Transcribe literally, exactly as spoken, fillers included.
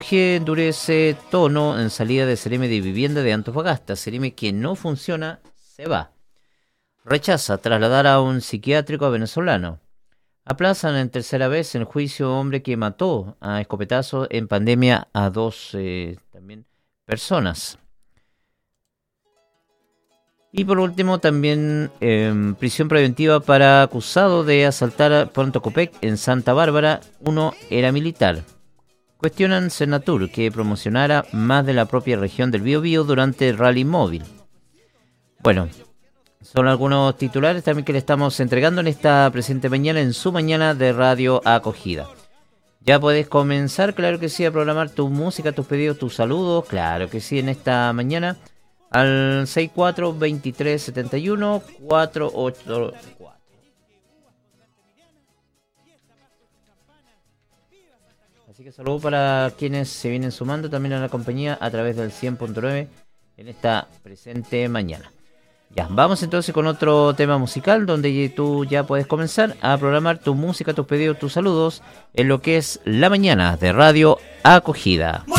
Surge endurece tono en salida de Seremi de Vivienda de Antofagasta. Seremi que no funciona, se va. Rechaza trasladar a un psiquiátrico venezolano. Aplazan en tercera vez el juicio hombre que mató a escopetazo en pandemia a dos eh, también personas. Y por último también eh, prisión preventiva para acusado de asaltar a Pronto Copec en Santa Bárbara. Uno era militar. Cuestionan Senatur que promocionara más de la propia región del Biobío durante el rally móvil. Bueno, son algunos titulares también que le estamos entregando en esta presente mañana, en su mañana de Radio Acogida. Ya puedes comenzar, claro que sí, a programar tu música, tus pedidos, tus saludos, claro que sí, en esta mañana al seis cuatro, veintitrés, setenta y uno, cuarenta y ocho. Así que saludos para quienes se vienen sumando también a la compañía a través del cien punto nueve en esta presente mañana. Ya, vamos entonces con otro tema musical donde tú ya puedes comenzar a programar tu música, tus pedidos, tus saludos en lo que es la mañana de Radio Acogida.